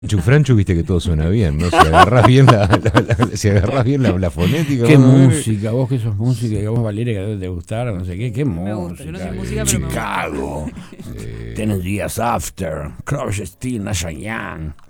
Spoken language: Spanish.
Franchu, viste que todo suena bien, ¿no? Si agarrás bien si agarrás bien la fonética. Qué música, vos que sos música, y vos Valeria que debe de gustar, no sé qué Me gusta, yo no soy música, pero me gusta. Chicago, Ten Years After, Crush Steel, Nash Young.